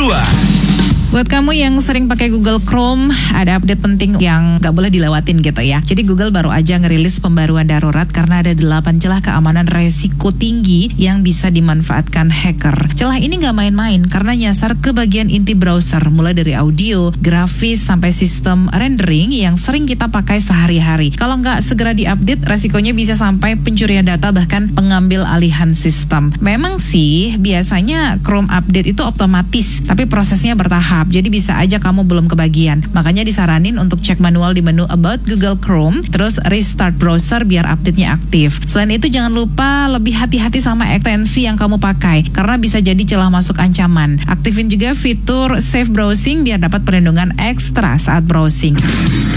kedua. Buat kamu yang sering pakai Google Chrome, ada update penting yang gak boleh dilewatin gitu ya. Jadi Google baru aja ngerilis pembaruan darurat karena ada 8 celah keamanan resiko tinggi yang bisa dimanfaatkan hacker. Celah ini gak main-main karena nyasar ke bagian inti browser, mulai dari audio, grafis, sampai sistem rendering yang sering kita pakai sehari-hari. Kalau nggak segera diupdate, resikonya bisa sampai pencurian data bahkan pengambil alihan sistem. Memang sih, biasanya Chrome update itu otomatis, tapi prosesnya bertahap. Jadi bisa aja kamu belum kebagian. Makanya disaranin untuk cek manual di menu About Google Chrome, terus restart browser biar update-nya aktif. Selain itu jangan lupa lebih hati-hati sama ekstensi yang kamu pakai, karena bisa jadi celah masuk ancaman. Aktifin juga fitur Safe Browsing biar dapat perlindungan ekstra saat browsing.